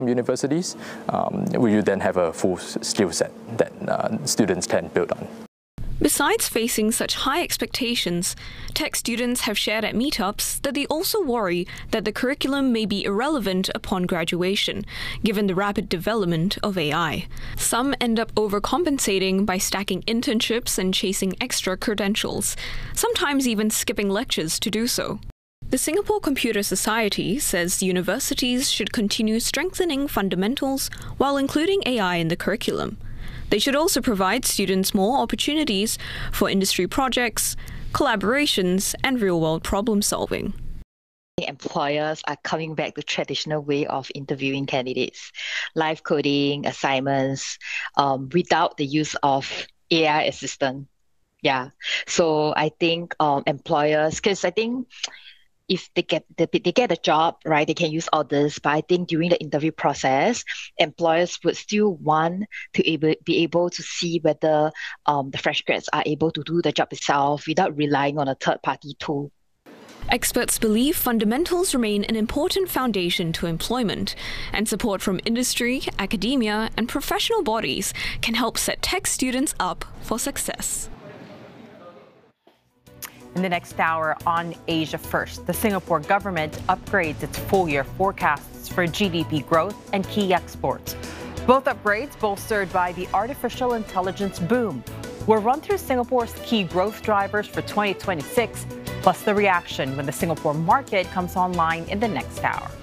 universities, we will then have a full skill set that students can build on. Besides facing such high expectations, tech students have shared at meetups that they also worry that the curriculum may be irrelevant upon graduation, given the rapid development of AI. Some end up overcompensating by stacking internships and chasing extra credentials, sometimes even skipping lectures to do so. The Singapore Computer Society says universities should continue strengthening fundamentals while including AI in the curriculum. They should also provide students more opportunities for industry projects, collaborations, and real-world problem solving. Employers are coming back to traditional way of interviewing candidates, live coding, assignments, without the use of AI assistant. Yeah, so I think employers, because I think if they get a job, right, they can use all this. But I think during the interview process, employers would still want to be able to see whether the fresh grads are able to do the job itself without relying on a third-party tool. Experts believe fundamentals remain an important foundation to employment, and support from industry, academia, and professional bodies can help set tech students up for success. In the next hour on Asia First, the Singapore government upgrades its full-year forecasts for GDP growth and key exports. Both upgrades bolstered by the artificial intelligence boom. We'll run through Singapore's key growth drivers for 2026, plus the reaction when the Singapore market comes online in the next hour.